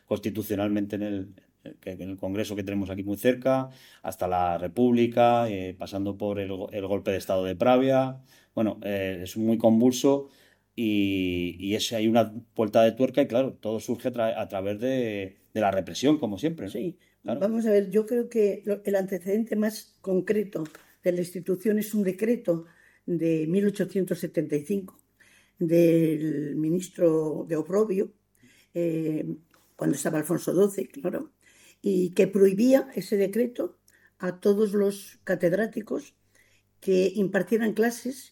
constitucionalmente en el Congreso que tenemos aquí muy cerca, hasta la República, pasando por el golpe de Estado de Pravia. Bueno, es muy convulso hay una vuelta de tuerca y claro, todo surge a través de la represión, como siempre, ¿no? Sí, Claro. vamos a ver, yo creo que el antecedente más concreto de la institución es un decreto de 1875 del ministro de Oprobio, eh, cuando estaba Alfonso XII, claro, y que prohibía ese decreto a todos los catedráticos que impartieran clases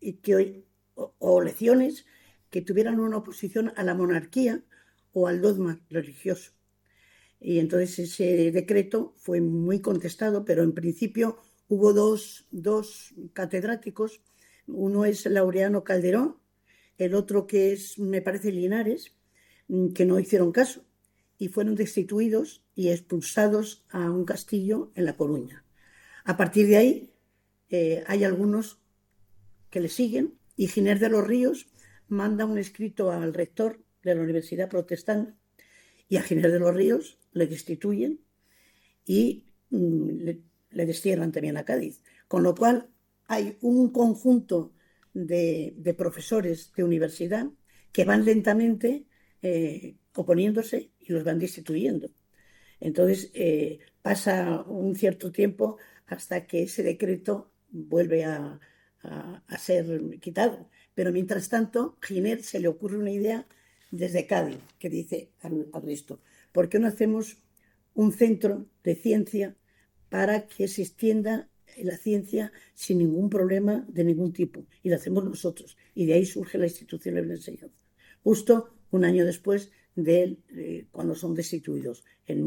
o lecciones que tuvieran una oposición a la monarquía o al dogma religioso. Y entonces ese decreto fue muy contestado, pero en principio hubo dos catedráticos. Uno es Laureano Calderón, el otro que es, me parece, Linares, que no hicieron caso y fueron destituidos y expulsados a un castillo en La Coruña. A partir de ahí hay algunos que le siguen y Giner de los Ríos manda un escrito al rector de la Universidad Protestante y a Giner de los Ríos le destituyen y le destierran también a Cádiz. Con lo cual hay un conjunto de profesores de universidad que van lentamente oponiéndose y los van destituyendo. Entonces pasa un cierto tiempo hasta que ese decreto vuelve a ser quitado. Pero mientras tanto, Giner se le ocurre una idea desde Cádiz, que dice al resto, ¿por qué no hacemos un centro de ciencia para que se extienda la ciencia sin ningún problema de ningún tipo? Y lo hacemos nosotros. Y de ahí surge la institución de la enseñanza. Justo un año después de cuando son destituidos, en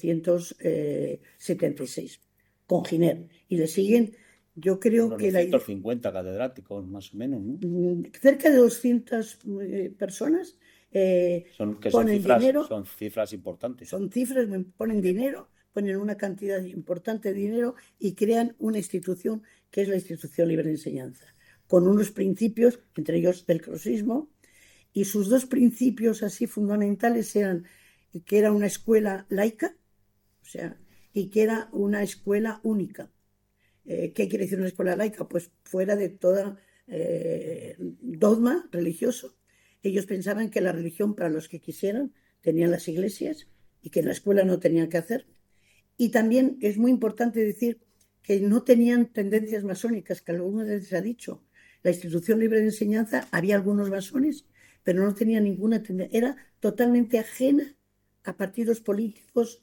1876, con Giner. Y le siguen, yo creo Unos que 250 catedráticos, más o menos, ¿no? cerca de 200 personas ponen dinero, Son cifras importantes. son cifras, ponen dinero, ponen una cantidad importante de dinero y crean una institución que es la Institución Libre de Enseñanza, con unos principios, entre ellos del crosismo, y sus dos principios así fundamentales eran que era una escuela laica, o sea, y que era una escuela única. ¿Qué quiere decir una escuela laica? Pues fuera de toda dogma religioso. Ellos pensaban que la religión para los que quisieran tenían las iglesias y que en la escuela no tenían que hacer. Y también es muy importante decir que no tenían tendencias masónicas, que algunos les ha dicho. La institución libre de enseñanza, había algunos masones, pero no tenía ninguna tendencia. Era totalmente ajena a partidos políticos,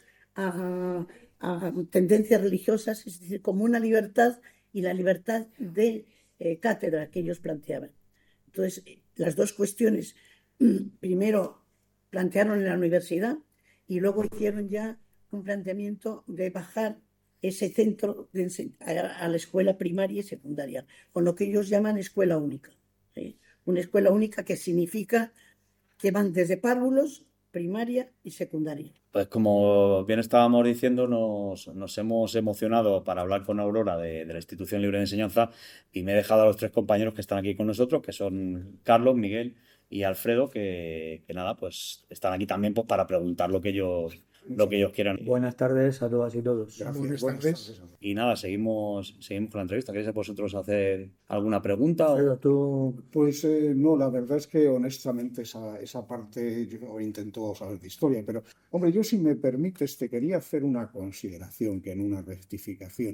a tendencias religiosas, es decir, como una libertad y la libertad de cátedra que ellos planteaban. Entonces, las dos cuestiones, primero plantearon en la universidad y luego hicieron ya un planteamiento de bajar ese centro a la escuela primaria y secundaria, con lo que ellos llaman escuela única. ¿Sí? Una escuela única que significa que van desde párvulos, primaria y secundaria. Pues como bien estábamos diciendo, nos hemos emocionado para hablar con Aurora de la Institución Libre de Enseñanza y me he dejado a los tres compañeros que están aquí con nosotros, que son Carlos, Miguel y Alfredo, que nada, pues están aquí también pues, para preguntar lo que ellos quieran. Buenas tardes a todas y todos. Buenas tardes. Y nada, seguimos con la entrevista. ¿Queréis vosotros hacer alguna pregunta? Alfredo, tú... Pues no, la verdad es que honestamente esa parte yo intento saber de historia, pero hombre, yo si me permites te quería hacer una consideración que en una rectificación.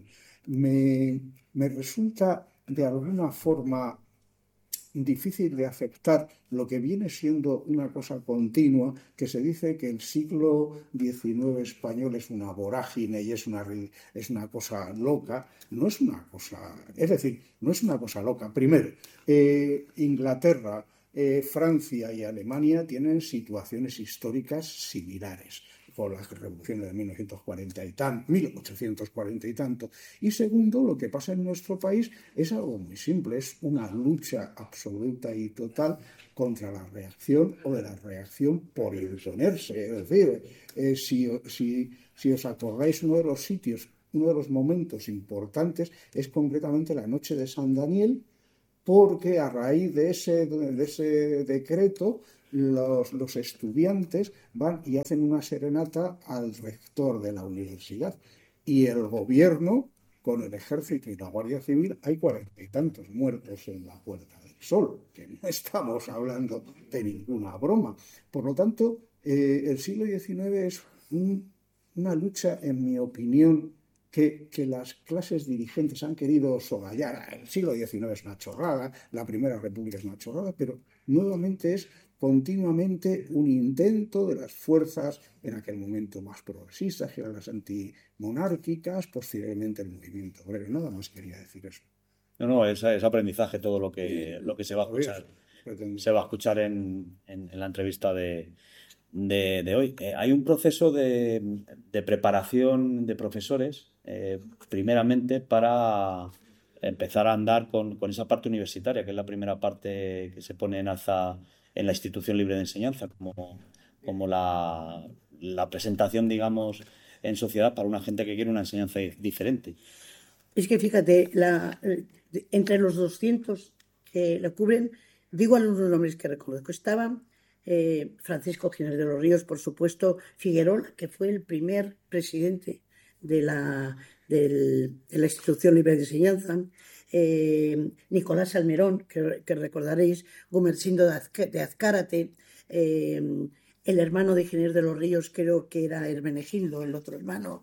Me resulta de alguna forma difícil de aceptar lo que viene siendo una cosa continua, que se dice que el siglo XIX español es una vorágine y es una cosa loca. No es una cosa, es decir, no es una cosa loca. Primero, Inglaterra, Francia y Alemania tienen situaciones históricas similares por las revoluciones de 1840 y tanto. Y segundo, lo que pasa en nuestro país es algo muy simple, es una lucha absoluta y total contra la reacción o de la reacción por imponerse. Es decir, si os acordáis, uno de los momentos importantes es concretamente la noche de San Daniel, porque a raíz de ese decreto los estudiantes van y hacen una serenata al rector de la universidad y el gobierno, con el ejército y la Guardia Civil, hay 40 y tantos muertos en la Puerta del Sol, que no estamos hablando de ninguna broma. Por lo tanto, el siglo XIX es una lucha, en mi opinión, que las clases dirigentes han querido soslayar. El siglo XIX es una chorrada, la Primera República es una chorrada, pero nuevamente es continuamente un intento de las fuerzas en aquel momento más progresistas, que eran las antimonárquicas, posteriormente el movimiento obrero. Nada más quería decir eso. No, no, es aprendizaje todo lo que se va a escuchar. Se va a escuchar en la entrevista de hoy. Hay un proceso de preparación de profesores, primeramente para empezar a andar con esa parte universitaria, que es la primera parte que se pone en alza en la institución libre de enseñanza, como la presentación, digamos, en sociedad para una gente que quiere una enseñanza diferente. Es que fíjate, entre los 200 que la cubren, digo algunos nombres que reconozco. Estaban Francisco Giner de los Ríos, por supuesto, Figuerola, que fue el primer presidente de la institución libre de enseñanza, Nicolás Almerón, que recordaréis, Gumersindo de Azcárate, el hermano de Giner de los Ríos, creo que era Hermenegildo, el otro hermano,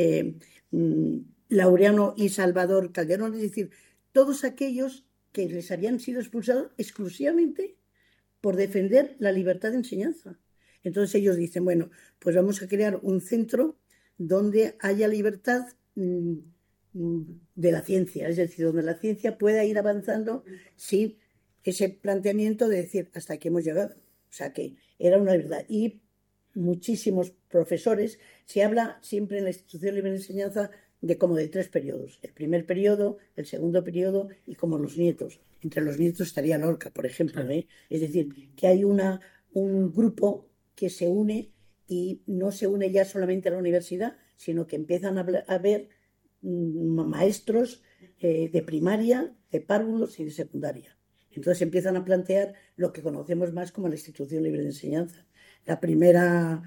Laureano y Salvador Calderón, es decir, todos aquellos que les habían sido expulsados exclusivamente por defender la libertad de enseñanza. Entonces ellos dicen, bueno, pues vamos a crear un centro donde haya libertad de la ciencia, es decir, donde la ciencia pueda ir avanzando sin ese planteamiento de decir hasta aquí hemos llegado. O sea que era una verdad. Y muchísimos profesores, se habla siempre en la institución libre de enseñanza de como de 3 periodos. El primer periodo, el segundo periodo y como los nietos. Entre los nietos estaría Lorca, por ejemplo. Es decir, que hay un grupo que se une y no se une ya solamente a la universidad, sino que empiezan a ver maestros de primaria, de párvulos y de secundaria. Entonces empiezan a plantear lo que conocemos más como la institución libre de enseñanza. La primera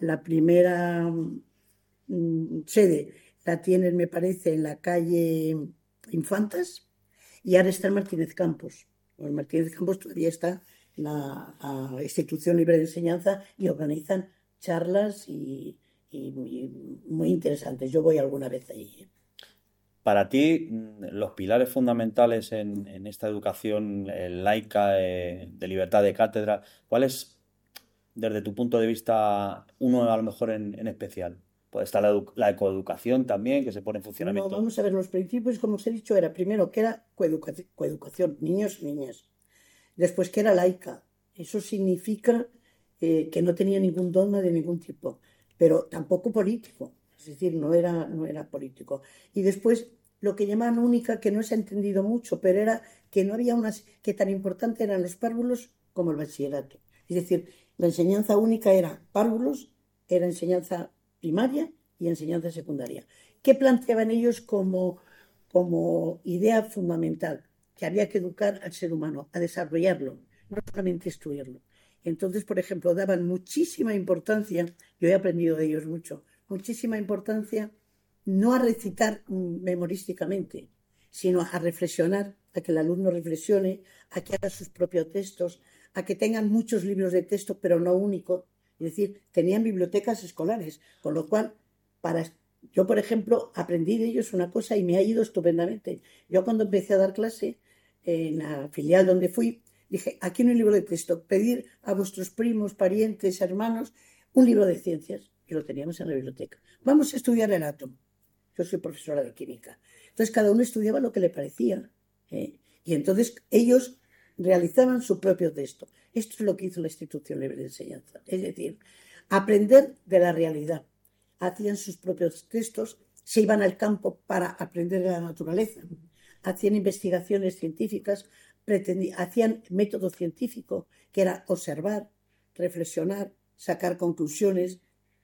sede la tienen, me parece, en la calle Infantas, y ahora está en Martínez Campos. En Martínez Campos todavía está la institución libre de enseñanza y organizan charlas y muy interesantes. Yo voy alguna vez allí. Para ti, los pilares fundamentales en esta educación laica, de libertad de cátedra, ¿cuál es, desde tu punto de vista, uno a lo mejor en especial? Puede estar la ecoeducación también, que se pone en funcionamiento. No, vamos a ver, los principios, como os he dicho, era primero que era coeducación, niños y niñas. Después que era laica. Eso significa que no tenía ningún dogma de ningún tipo, pero tampoco político. Es decir, no era político. Y después lo que llaman única, que no se ha entendido mucho, pero era que no había que tan importante eran los párvulos como el bachillerato. Es decir, la enseñanza única era párvulos, era enseñanza primaria y enseñanza secundaria. ¿Qué planteaban ellos como idea fundamental? Que había que educar al ser humano, a desarrollarlo, no solamente instruirlo. Entonces, por ejemplo, daban muchísima importancia, yo he aprendido de ellos mucho, muchísima importancia no a recitar memorísticamente, sino a reflexionar, a que el alumno reflexione, a que haga sus propios textos, a que tengan muchos libros de texto, pero no únicos. Es decir, tenían bibliotecas escolares, con lo cual, yo, por ejemplo, aprendí de ellos una cosa y me ha ido estupendamente. Yo cuando empecé a dar clase en la filial donde fui, dije, aquí no hay libro de texto, pedir a vuestros primos, parientes, hermanos, un libro de ciencias, y lo teníamos en la biblioteca. Vamos a estudiar el átomo. Yo soy profesora de química. Entonces cada uno estudiaba lo que le parecía. Y entonces ellos realizaban su propio texto. Esto es lo que hizo la institución libre de enseñanza. Es decir, aprender de la realidad. Hacían sus propios textos, se iban al campo para aprender de la naturaleza, hacían investigaciones científicas, hacían método científico, que era observar, reflexionar, sacar conclusiones.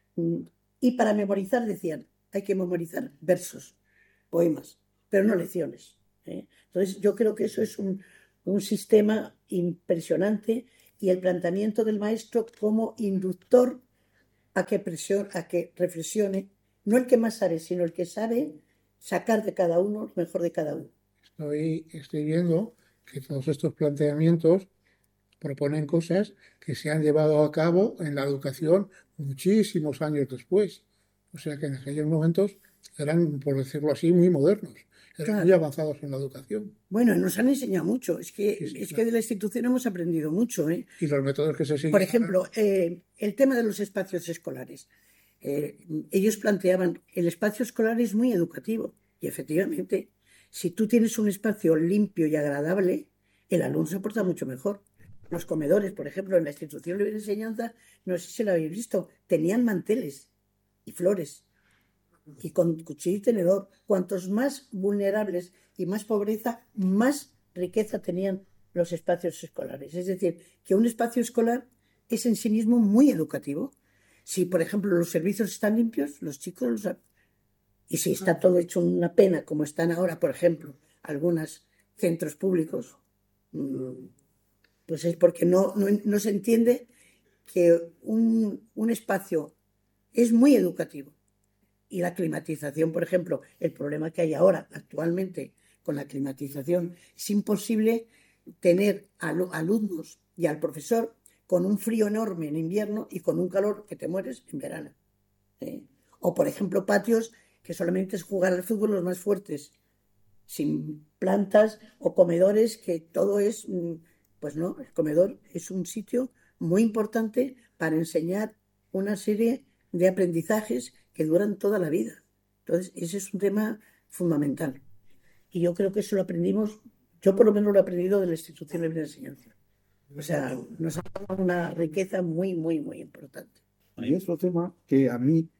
Y para memorizar decían, hay que memorizar versos, poemas, pero no lecciones. Entonces yo creo que eso es un sistema impresionante y el planteamiento del maestro como inductor a que reflexione, no el que más sabe, sino el que sabe sacar de cada uno lo mejor de cada uno. Estoy viendo que todos estos planteamientos proponen cosas que se han llevado a cabo en la educación muchísimos años después. O sea que en aquellos momentos eran, por decirlo así, muy modernos, eran muy Claro. avanzados en la educación. Bueno, nos han enseñado mucho. Es que, Sí, sí, es que claro. de la institución hemos aprendido mucho, ¿eh? Y los métodos que se siguen Por ahora, ejemplo, el tema de los espacios escolares. Ellos planteaban, el espacio escolar es muy educativo y efectivamente, si tú tienes un espacio limpio y agradable, el alumno se porta mucho mejor. Los comedores, por ejemplo, en la institución libre de enseñanza, no sé si lo habéis visto, tenían manteles y flores y con cuchillo y tenedor. Cuantos más vulnerables y más pobreza, más riqueza tenían los espacios escolares. Es decir, que un espacio escolar es en sí mismo muy educativo. Si, por ejemplo, los servicios están limpios, los chicos los... Y si está todo hecho una pena, como están ahora, por ejemplo, algunos centros públicos, pues es porque no se entiende que un espacio es muy educativo. Y la climatización, por ejemplo, el problema que hay ahora actualmente con la climatización, es imposible tener alumnos y al profesor con un frío enorme en invierno y con un calor que te mueres en verano. ¿Eh? O, por ejemplo, patios que solamente es jugar al fútbol los más fuertes, sin plantas, o comedores que todo es, pues no, el comedor es un sitio muy importante para enseñar una serie de aprendizajes que duran toda la vida. Entonces, ese es un tema fundamental. Y yo creo que eso lo aprendimos, yo por lo menos lo he aprendido de la institución libre de enseñanza. O sea, nos ha dado una riqueza muy, muy, muy importante. Y otro tema que a mí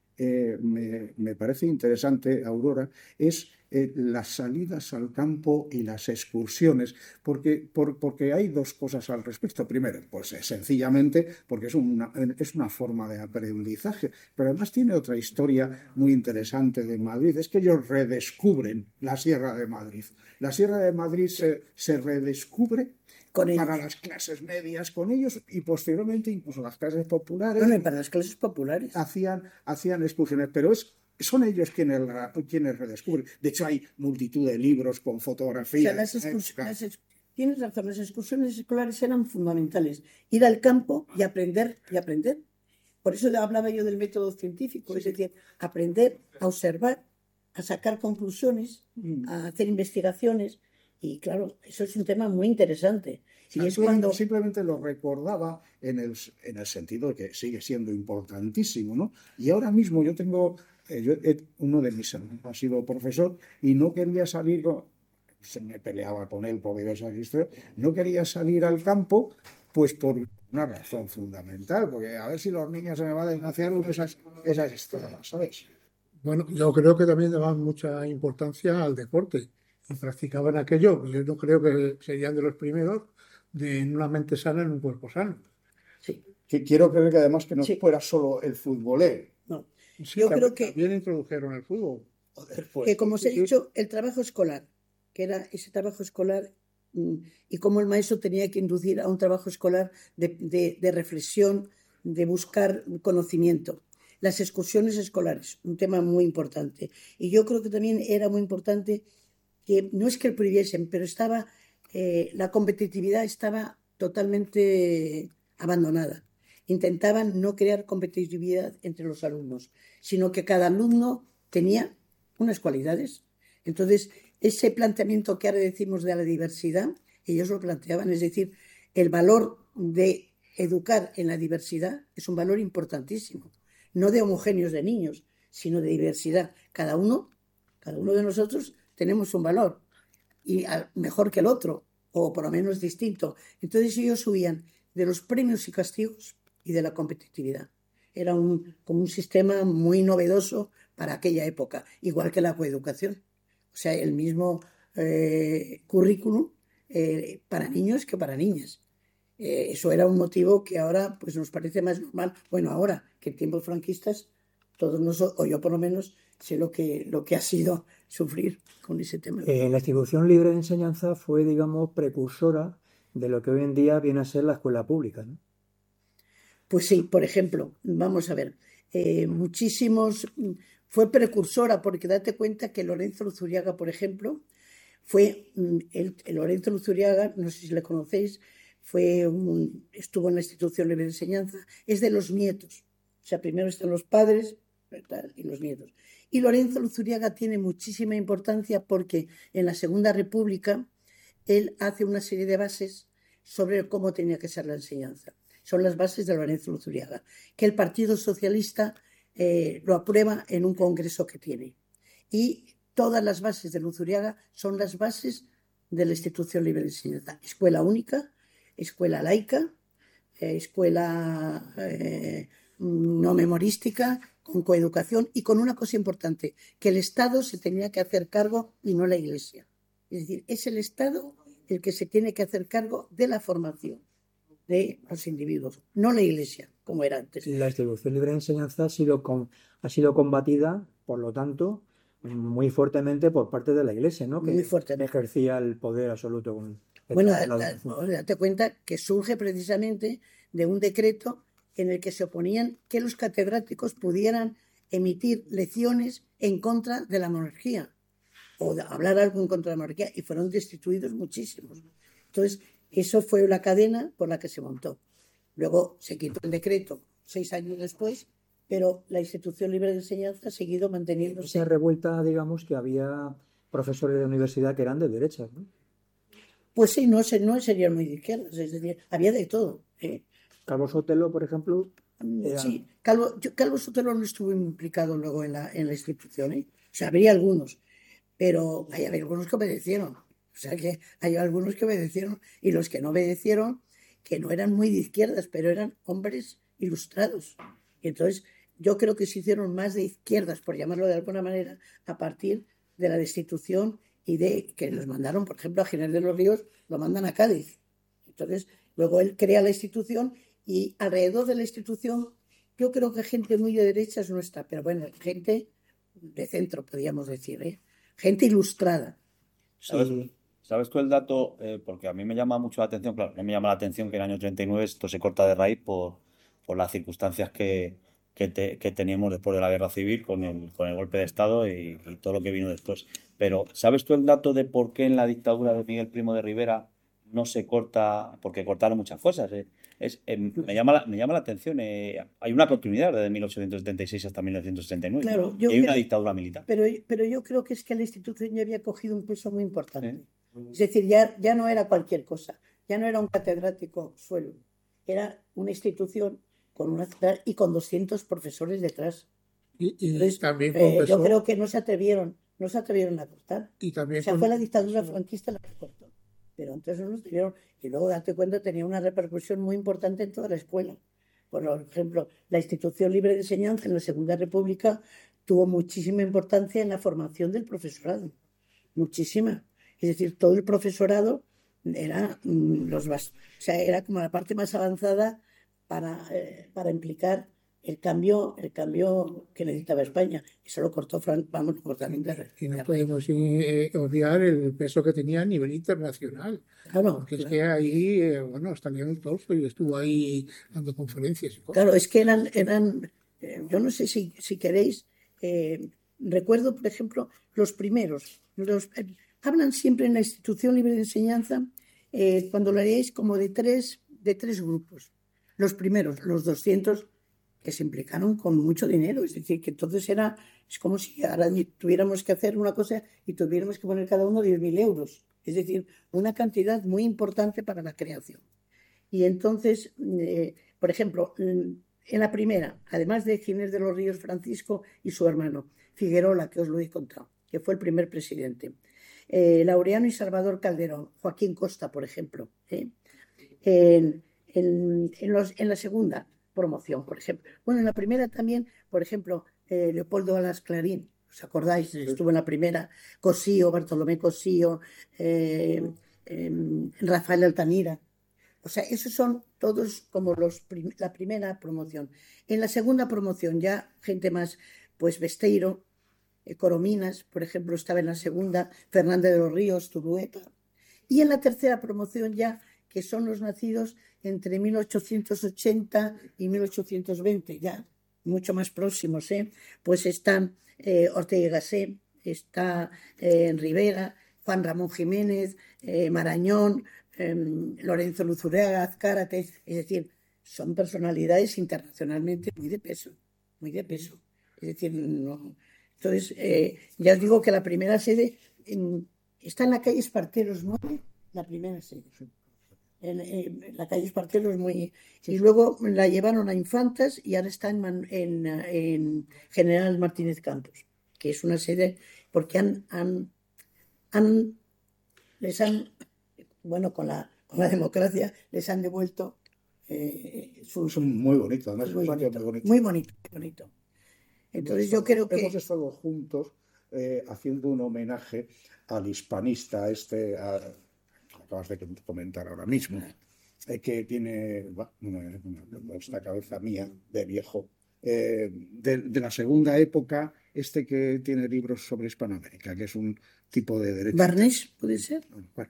me parece interesante, Aurora, es las salidas al campo y las excursiones, porque hay dos cosas al respecto. Primero, pues sencillamente porque es una forma de aprendizaje, pero además tiene otra historia muy interesante de Madrid, es que ellos redescubren la Sierra de Madrid. La Sierra de Madrid se redescubre Con ellos. para las clases medias con ellos y posteriormente incluso las clases populares Bueno, y para las clases populares. hacían excursiones, pero son ellos quienes redescubren. De hecho, hay multitud de libros con O sea, fotografías. tienes razón, las excursiones escolares eran fundamentales. Ir al campo y aprender y aprender. Por eso hablaba yo del método científico, es decir, aprender a observar, a sacar conclusiones, a hacer investigaciones. Y claro, eso es un tema muy interesante. Y es cuando... Simplemente lo recordaba en el sentido de que sigue siendo importantísimo, ¿no? Y ahora mismo yo tengo, uno de mis hermanos ha sido profesor y no quería salir, se me peleaba con él por diversas historias, no quería salir al campo, pues por una razón fundamental, porque a ver si los niños se me van a desgraciar esas historias, ¿sabes? bueno, yo creo que también daban mucha importancia al deporte y practicaban aquello. Yo no creo que serían de los primeros de en una mente sana en un cuerpo sano. Sí, Que quiero creer que además que no Sí. fuera solo el futbolero. no. Sí, Yo creo que... también introdujeron el fútbol. Después. que como os he dicho, el trabajo escolar, que era ese trabajo escolar y cómo el maestro tenía que inducir a un trabajo escolar de reflexión, de buscar conocimiento. Las excursiones escolares, un tema muy importante. Y yo creo que también era muy importante que no es que prohibiesen, pero la competitividad estaba totalmente abandonada. Intentaban no crear competitividad entre los alumnos, sino que cada alumno tenía unas cualidades. Entonces, ese planteamiento que ahora decimos de la diversidad, ellos lo planteaban, es decir, el valor de educar en la diversidad es un valor importantísimo, no de homogéneos de niños, sino de diversidad. Cada uno de nosotros tenemos un valor, y mejor que el otro, o por lo menos distinto. Entonces ellos subían de los premios y castigos y de la competitividad. Era como un sistema muy novedoso para aquella época, igual que la coeducación. O sea, el mismo currículum para niños que para niñas. Eso era un motivo que ahora pues nos parece más normal. Bueno, ahora que en tiempos franquistas, todos nosotros, o yo por lo menos, sé lo que ha sido sufrir con ese tema. La institución libre de enseñanza fue, digamos, precursora de lo que hoy en día viene a ser la escuela pública, ¿no? Pues sí, por ejemplo, vamos a ver, fue precursora porque date cuenta que Lorenzo Luzuriaga, por ejemplo, el Lorenzo Luzuriaga, no sé si le conocéis, estuvo en la institución libre de enseñanza, es de los nietos, o sea, primero están los padres, ¿verdad?, y los nietos. Y Lorenzo Luzuriaga tiene muchísima importancia porque en la Segunda República él hace una serie de bases sobre cómo tenía que ser la enseñanza. Son las bases de Lorenzo Luzuriaga, que el Partido Socialista lo aprueba en un congreso que tiene. Y todas las bases de Luzuriaga son las bases de la institución libre de enseñanza. Escuela única, escuela laica, escuela no memorística, con coeducación y con una cosa importante, que el Estado se tenía que hacer cargo y no la Iglesia. Es decir, es el Estado el que se tiene que hacer cargo de la formación de los individuos, no la Iglesia, como era antes. La institución libre de enseñanza ha sido combatida, por lo tanto, muy fuertemente por parte de la Iglesia, ¿no? Muy Que fuertemente. ejercía el poder absoluto con Bueno, la educación. date cuenta que surge precisamente de un decreto en el que se oponían que los catedráticos pudieran emitir lecciones en contra de la monarquía o hablar algo en contra de la monarquía, y fueron destituidos muchísimos. Entonces, eso fue la cadena por la que se montó. Luego se quitó el decreto 6 años después, pero la institución libre de enseñanza ha seguido manteniéndose. Esa revuelta, digamos, que había profesores de universidad que eran de derechas, ¿no? Pues sí, no serían muy de izquierdas, es decir, había de todo. Calvo Sotelo, por ejemplo, era... Sí, Calvo Sotelo no estuvo implicado luego en la institución, ¿eh? O sea, habría algunos, pero hay algunos que obedecieron. O sea, que hay algunos que obedecieron, y los que no obedecieron, que no eran muy de izquierdas, pero eran hombres ilustrados. Y entonces, yo creo que se hicieron más de izquierdas, por llamarlo de alguna manera, a partir de la destitución y de que los mandaron, por ejemplo, a Ginés de los Ríos, lo mandan a Cádiz. Entonces, luego él crea la institución, y alrededor de la institución, yo creo que gente muy de derechas no está, pero bueno, gente de centro, podríamos decir, ¿eh? Gente ilustrada. ¿Sabes tú el dato? Porque a mí me llama mucho la atención, claro, no me llama la atención que en el año 39 esto se corta de raíz por las circunstancias que teníamos después de la guerra civil con el golpe de Estado y todo lo que vino después. Pero ¿sabes tú el dato de por qué en la dictadura de Miguel Primo de Rivera no se corta? Porque cortaron muchas cosas. Me llama la atención. Hay una continuidad desde 1876 hasta 1969. Claro, Y hay una dictadura militar. Pero yo creo que es que la institución ya había cogido un peso muy importante. Es decir, ya no era cualquier cosa, ya no era un catedrático suelo, era una institución con una ciudad y con 200 profesores detrás. Y Entonces, también yo creo que no se atrevieron a cortar. y también O sea, fue la dictadura franquista la que cortó. Pero entonces no nos tuvieron, y luego date cuenta, tenía una repercusión muy importante en toda la escuela. Por ejemplo, la institución libre de enseñanza en la Segunda República tuvo muchísima importancia en la formación del profesorado, muchísima. Es decir, todo el profesorado era era como la parte más avanzada para implicar el cambio que necesitaba España. Eso lo cortó Inglaterra. Y no podemos obviar el peso que tenía a nivel internacional. Claro, Porque es que ahí, hasta León Tolstoy estuvo ahí dando conferencias y cosas. claro, es que yo no sé si queréis, recuerdo, por ejemplo, los primeros, hablan siempre en la institución libre de enseñanza, cuando lo haréis, como de tres grupos. Los primeros, los 200, que se implicaron con mucho dinero, es decir, que entonces es como si ahora tuviéramos que hacer una cosa y tuviéramos que poner cada uno 10.000 euros, es decir, una cantidad muy importante para la creación. Y entonces, por ejemplo, en la primera, además de Ginés de los Ríos Francisco y su hermano, Figuerola, que os lo he contado, que fue el primer presidente, Laureano y Salvador Calderón, Joaquín Costa, por ejemplo, en la segunda promoción, por ejemplo. Bueno, en la primera también, por ejemplo, Leopoldo Alas Clarín, ¿os acordáis? Estuvo en la primera, Cosío, Bartolomé Cosío, Rafael Altamira. O sea, esos son todos como la primera promoción. En la segunda promoción ya gente más, pues Besteiro, Corominas, por ejemplo, estaba en la segunda, Fernández de los Ríos, Zulueta, y en la tercera promoción ya, que son los nacidos entre 1880 y 1820, ya mucho más próximos, pues están Ortega y Gasset, está Rivera, Juan Ramón Jiménez, Marañón, Lorenzo Luzuriaga, Azcárate, es decir, son personalidades internacionalmente muy de peso, muy de peso. Es decir, no. Entonces, ya os digo que la primera sede está en la calle Esparteros 9, la primera sede. En la calle Esparteros muy... Y luego la llevaron a Infantas y ahora está en General Martínez Campos, que es una sede porque les han, bueno, con la democracia, les han devuelto Son muy bonitos, además, muy un patio bonito, muy bonito. muy bonito, muy bonito. Entonces yo creo que... Hemos estado juntos haciendo un homenaje al hispanista acabas de comentar ahora mismo, que tiene esta cabeza mía de viejo, de la segunda época, que tiene libros sobre Hispanoamérica, que es un tipo de derecho. Barnés, ¿puede ser?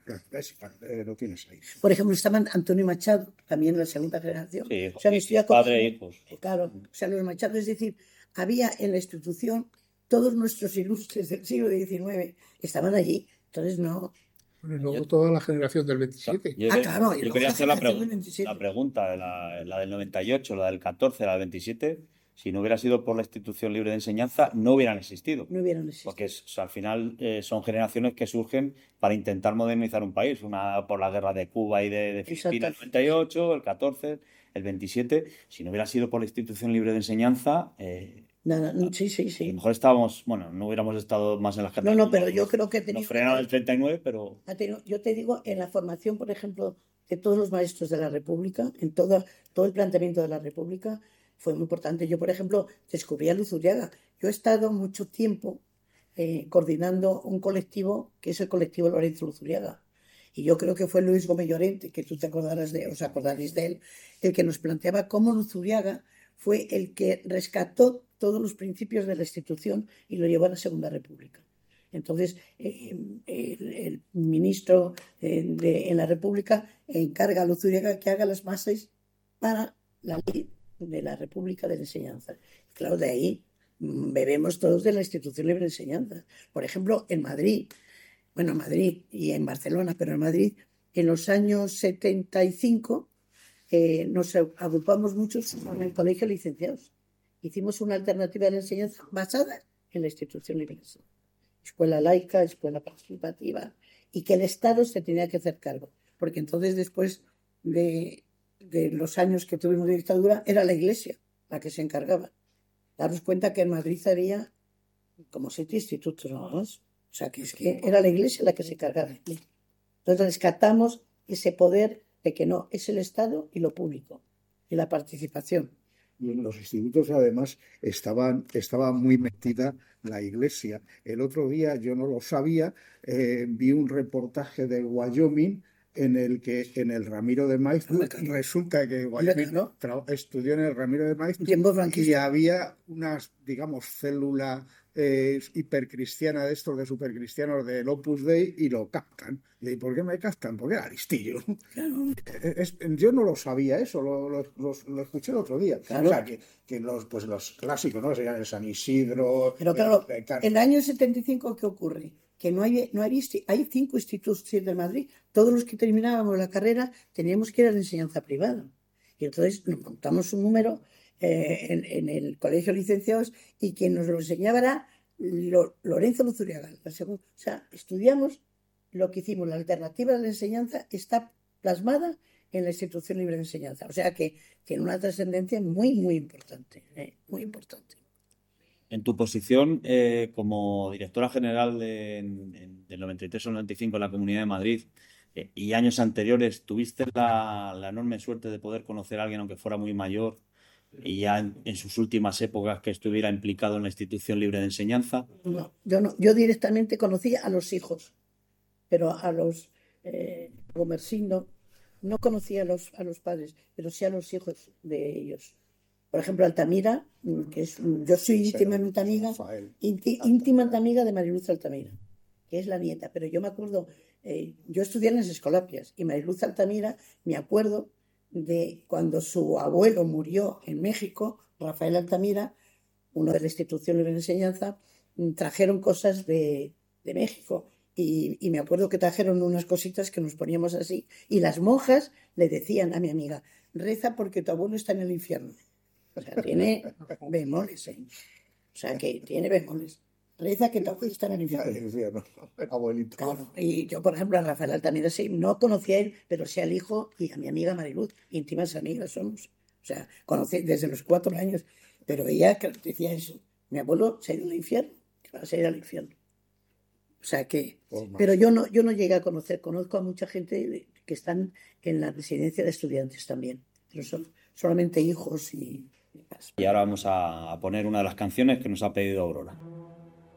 Lo tienes ahí. Por ejemplo, estaban Antonio Machado, también de la segunda generación. Sí, O sea, padre e hijos. Claro, o sea, los Machado, es decir, había en la institución todos nuestros ilustres del siglo XIX estaban allí. Entonces, no... Bueno, y luego toda la generación del 27. Claro. Yo quería hacer la la pregunta, la del 98, la del 14, la del 27. Si no hubiera sido por la institución libre de enseñanza, no hubieran existido. No hubieran existido. Porque al final son generaciones que surgen para intentar modernizar un país. Una por la guerra de Cuba y de Filipinas, el 98, el 14, el 27. Si no hubiera sido por la institución libre de enseñanza... Nada, sí. A lo mejor estábamos, bueno, no hubiéramos estado más en la gente. No, pero yo creo que nos frenaron el 39, pero... Yo te digo, en la formación, por ejemplo, de todos los maestros de la República, en todo el planteamiento de la República, fue muy importante. Yo, por ejemplo, descubrí a Luzuriaga. Yo he estado mucho tiempo coordinando un colectivo que es el colectivo Lorenzo Luzuriaga. Y yo creo que fue Luis Gómez Llorente, que tú os acordaréis de él, el que nos planteaba cómo Luzuriaga fue el que rescató todos los principios de la institución y lo llevó a la Segunda República. Entonces, el ministro en la República encarga a Luzuriaga que haga las bases para la ley de la República de la Enseñanza. Claro, de ahí bebemos todos de la institución libre de enseñanza. Por ejemplo, en Madrid y en Barcelona, pero en Madrid, en los años 75, nos agrupamos muchos en el colegio de licenciados. Hicimos una alternativa de la enseñanza basada en la institución libre de enseñanza. Escuela laica, escuela participativa, y que el Estado se tenía que hacer cargo. Porque entonces, después de los años que tuvimos de dictadura, era la Iglesia la que se encargaba. Daros cuenta que en Madrid había como 7 institutos, ¿no? O sea, que era la Iglesia la que se encargaba. Entonces rescatamos ese poder de que no, es el Estado y lo público, y la participación. Y en los institutos, además, estaba muy metida la Iglesia. El otro día, yo no lo sabía, vi un reportaje de Wyoming en el que en el Ramiro de Maíz, resulta que Wyoming estudió en el Ramiro de Maíz y había unas, digamos, células hipercristiana de estos, de supercristianos del Opus Dei, y lo captan. ¿Y por qué me captan? Porque era listillo. Claro. Yo no lo sabía eso, lo escuché el otro día. Claro. O sea, que los clásicos, ¿no? Serían el San Isidro... Pero claro, en el año 75, ¿qué ocurre? Que hay 5 institutos de Madrid. Todos los que terminábamos la carrera teníamos que ir a la enseñanza privada. Y entonces nos montamos un número en el colegio de licenciados, y quien nos lo enseñaba era Lorenzo Luzuriaga. O sea, estudiamos lo que hicimos. La alternativa de la enseñanza está plasmada en la institución libre de enseñanza. O sea que tiene una trascendencia muy, muy importante. Muy importante. En tu posición como directora general del 93 o 95 en la Comunidad de Madrid y años anteriores, ¿tuviste la enorme suerte de poder conocer a alguien, aunque fuera muy mayor, y ya en sus últimas épocas, que estuviera implicado en la institución libre de enseñanza? No, yo no. Yo directamente conocí a los hijos, pero a los Gomersín no conocía a los padres, pero sí a los hijos de ellos. Por ejemplo, Altamira, yo soy íntimamente amiga, Rafael íntimamente amiga de Mariluz Altamira, que es la nieta, pero yo me acuerdo, yo estudié en las Escolapias y Mariluz Altamira, me acuerdo de cuando su abuelo murió en México, Rafael Altamira, uno de la institución de enseñanza, trajeron cosas de México. Y me acuerdo que trajeron unas cositas que nos poníamos así. Y las monjas le decían a mi amiga, reza porque tu abuelo está en el infierno. O sea, tiene bemoles, ¿eh? O sea, que tiene bemoles. Reza que tu abuelo está en el infierno. el infierno, el abuelito. Claro. Y yo, por ejemplo, a Rafael Altamira sí, no conocía a él, pero sí al hijo y a mi amiga Mariluz, íntimas amigas somos. O sea, conocí desde los 4 años. Pero ella decía eso. Mi abuelo se ha ido al infierno, que va a ir al infierno. O sea que, pero yo no llegué a conocer, conozco a mucha gente que están en la residencia de estudiantes también, pero son solamente hijos y demás. Y ahora vamos a poner una de las canciones que nos ha pedido Aurora.